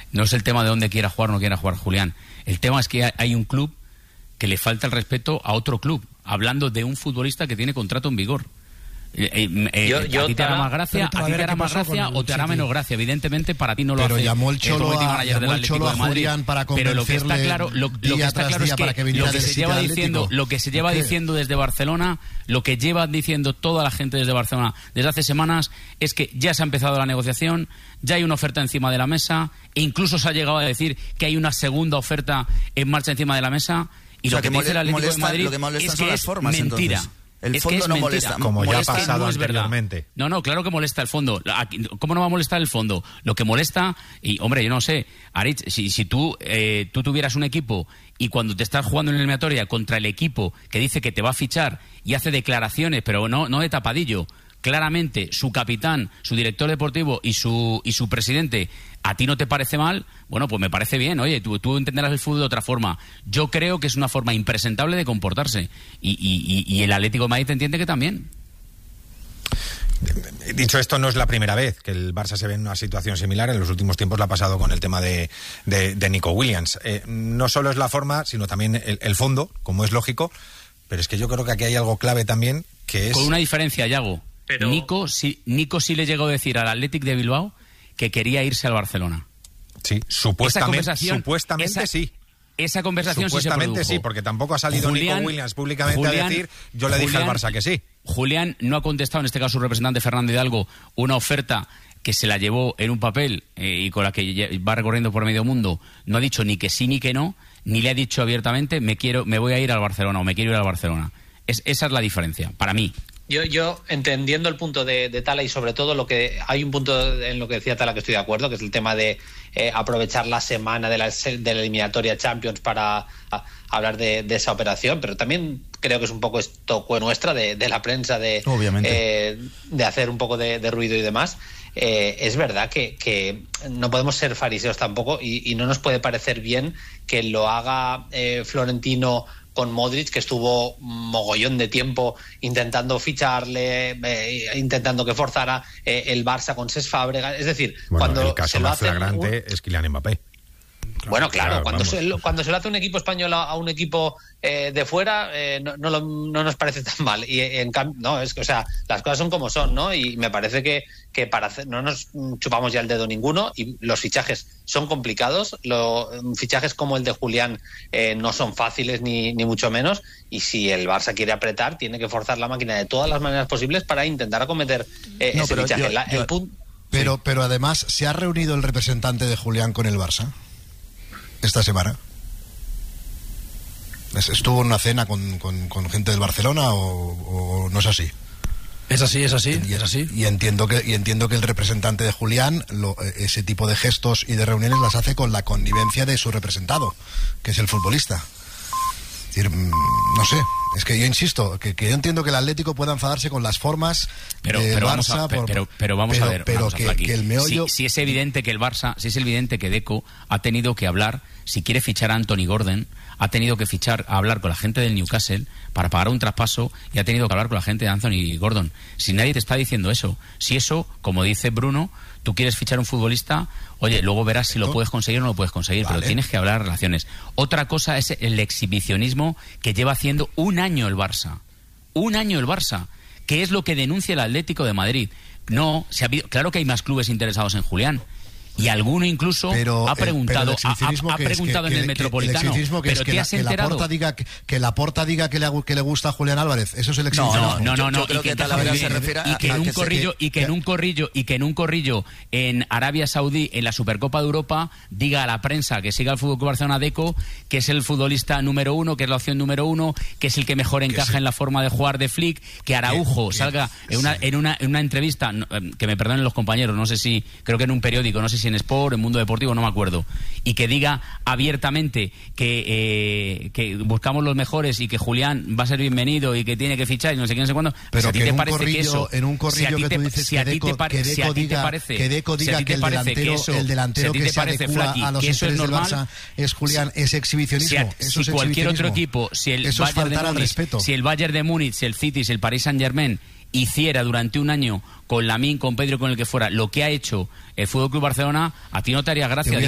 No es el tema de dónde quiera jugar o no quiera jugar Julián. El tema es que hay un club que le falta el respeto a otro club, hablando de un futbolista que tiene contrato en vigor. ¿A ti te hará más gracia, o te hará menos gracia? Evidentemente para ti no lo hace. Pero llamó el Cholo a Julián para convencerle. Pero lo que está claro, lo que está claro es que lo que se lleva diciendo desde Barcelona, lo que lleva diciendo toda la gente desde Barcelona desde hace semanas, es que ya se ha empezado la negociación, ya hay una oferta encima de la mesa, e incluso se ha llegado a decir que hay una segunda oferta en marcha encima de la mesa, y lo que dice el Atlético de Madrid es que es mentira. Entonces. El fondo no molesta. Como ya ha molesta, pasado no es anteriormente. No, claro que molesta el fondo. ¿Cómo no va a molestar el fondo? Lo que molesta, y hombre, yo no sé, Aritz, si tú tuvieras un equipo y cuando te estás jugando en la eliminatoria contra el equipo que dice que te va a fichar y hace declaraciones, pero no de tapadillo, claramente su capitán, su director deportivo y su presidente, ¿a ti no te parece mal? Bueno, pues me parece bien. Oye, tú entenderás el fútbol de otra forma. Yo creo que es una forma impresentable de comportarse. Y el Atlético de Madrid te entiende que también. Dicho esto, no es la primera vez que el Barça se ve en una situación similar. En los últimos tiempos la ha pasado con el tema de Nico Williams. No solo es la forma, sino también el fondo, como es lógico. Pero es que yo creo que aquí hay algo clave también, que es... Con una diferencia, Yago. Pero... Nico sí le llegó a decir al Athletic de Bilbao que quería irse al Barcelona. Sí, supuestamente sí. Esa conversación supuestamente sí, porque tampoco ha salido Nico Williams públicamente a decir yo le dije al Barça que sí. Julián no ha contestado, en este caso su representante Fernando Hidalgo, una oferta que se la llevó en un papel y con la que va recorriendo por medio mundo. No ha dicho ni que sí ni que no, ni le ha dicho abiertamente me voy a ir al Barcelona o me quiero ir al Barcelona. Esa es la diferencia, para mí. Yo entendiendo el punto de Tala, y sobre todo hay un punto en lo que decía Tala que estoy de acuerdo, que es el tema de aprovechar la semana de la eliminatoria Champions para hablar de esa operación, pero también creo que es un poco esto nuestra de la prensa de hacer un poco de ruido y demás. Es verdad que no podemos ser fariseos tampoco y no nos puede parecer bien que lo haga Florentino con Modric, que estuvo mogollón de tiempo intentando ficharle, intentando que forzara el Barça con Cesc Fàbregas. Es decir, cuando el caso más flagrante es Kylian Mbappé. Bueno, claro, cuando se lo hace un equipo español a un equipo de fuera, no nos parece tan mal. Y en cambio, no, es que, o sea, las cosas son como son, ¿no? Y me parece que para no nos chupamos ya el dedo ninguno, y los fichajes son complicados. Fichajes como el de Julián no son fáciles ni mucho menos. Y si el Barça quiere apretar, tiene que forzar la máquina de todas las maneras posibles para intentar acometer ese fichaje. Pero además, ¿se ha reunido el representante de Julián con el Barça esta semana? ¿Estuvo en una cena con gente del Barcelona o no es así? Es así. Y entiendo que el representante de Julián ese tipo de gestos y de reuniones las hace con la connivencia de su representado, que es el futbolista. Es decir, no sé, es que yo insisto, que yo entiendo que el Atlético pueda enfadarse con las formas del Barça, pero vamos a ver, que el meollo... Si es evidente que el Barça, si es evidente que Deco ha tenido que hablar, si quiere fichar a Anthony Gordon, ha tenido que hablar con la gente del Newcastle para pagar un traspaso, y ha tenido que hablar con la gente de Anthony Gordon. Si nadie te está diciendo eso, si eso, como dice Bruno, tú quieres fichar un futbolista, oye, luego verás si lo puedes conseguir o no lo puedes conseguir, vale, pero tienes que hablar de relaciones. Otra cosa es el exhibicionismo que lleva haciendo un año el Barça, que es lo que denuncia el Atlético de Madrid. No, claro que hay más clubes interesados en Julián. Y alguno incluso ha preguntado en el Metropolitano, pero ¿te has enterado? Que Laporta diga que le gusta a Julián Álvarez, eso es el exhibicionismo. No, y que en un corrillo en Arabia Saudí, en la Supercopa de Europa, diga a la prensa que siga el Fútbol Club Barcelona Deco, que es el futbolista número uno, que es la opción número uno, que es el que mejor encaja en la forma de jugar de Flick, que Araujo salga en una entrevista, que me perdonen los compañeros, no sé si, creo que en un periódico, no sé si en Sport, en Mundo Deportivo, no me acuerdo, y que diga abiertamente que buscamos los mejores y que Julián va a ser bienvenido y que tiene que fichar y no sé qué, no sé cuándo. Pero si a ti te parece que eso, en un corrillo que tú dices que Deco diga que el delantero que se adecua a los intereses del Barça es Julián, es exhibicionismo. Si cualquier otro equipo, si el Bayern de Múnich, si el City, si el Paris Saint-Germain hiciera durante un año con Lamine, con Pedro, con el que fuera, lo que ha hecho el Fútbol Club Barcelona, a ti no te haría gracia.